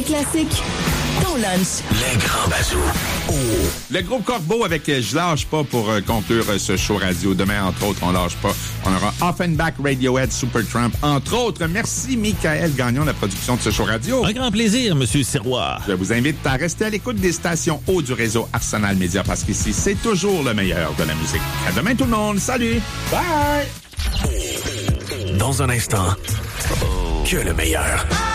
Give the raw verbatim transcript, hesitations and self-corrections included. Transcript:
classiques, ton lunch. Les grands bazous. Oh. Le groupe Corbeau avec Je lâche pas pour euh, conclure euh, ce show radio. Demain, entre autres, on lâche pas. On aura Offenbach, Radiohead, Supertramp, entre autres. Merci, Michael Gagnon, la production de ce show radio. Un grand plaisir, Monsieur Sirois. Je vous invite à rester à l'écoute des stations haut du réseau Arsenal Média parce qu'ici, c'est toujours le meilleur de la musique. À demain, tout le monde. Salut! Bye! Dans un instant, que le meilleur.